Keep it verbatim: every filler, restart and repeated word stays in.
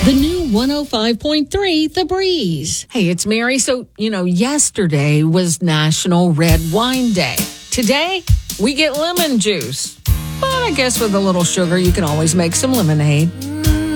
The new one oh five point three, The Breeze. Hey, it's Mary. So, you know, yesterday was National Red Wine Day. Today, we get lemon juice. But I guess with a little sugar, you can always make some lemonade.